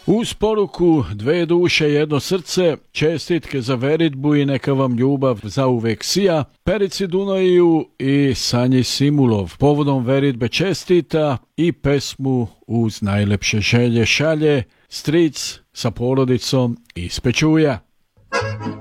Uz poruku dve duše jedno srce, čestitke za veritbu i neka vam ljubav zauvek sija, Perici Dunaju i Sanji Simulov povodom veritbe čestita i pesmu uz najlepše želje šalje stric sa porodicom iz Pečuja.